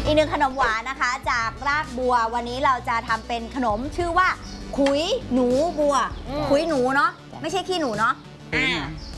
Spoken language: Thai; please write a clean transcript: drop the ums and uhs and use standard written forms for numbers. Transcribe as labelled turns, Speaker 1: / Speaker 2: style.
Speaker 1: อีกหนึ่งขนมหวานนะคะจากรากบัววันนี้เราจะทำเป็นขนมชื่อว่าขุยหนูบัวขุยหนูเนาะไม่ใช่ขี้หนูเนาะ